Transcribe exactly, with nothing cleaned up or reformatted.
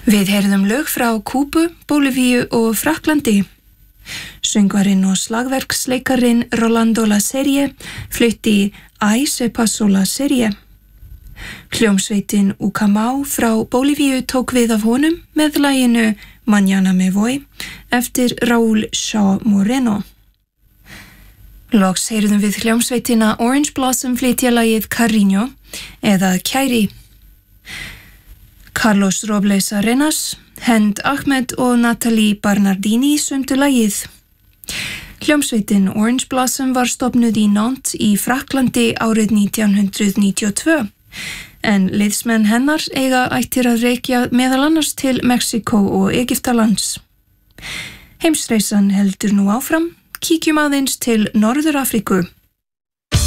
Við heyrðum lög frá Kúbu, Bólivíu og Frakklandi. Söngvarinn og slagverksleikarinn Rolando La Serie flutti Ay se pasó la serie. Hljómsveitin Ucamau frá Bólivíu tók við af honum með laginu Mañana me voy eftir Raúl Shaw Moreno. Loks heyrðum við hljómsveitina Orange Blossom flytja lagið Cariño eða Kæri. Carlos Robles Arenas, Hend Ahmed og Natalie Bernardini sumdu lagið. Hljómsveitin Orange Blossom var stofnuð í Nantes í Frakklandi árið nítján hundrað níutíu og tvö, en liðsmenn hennar eiga ættir að reykja meðal annars til Mexíkó og Egyptalands. Heimsreisan heldur nú áfram, kíkjum aðeins til Norður-Afríku.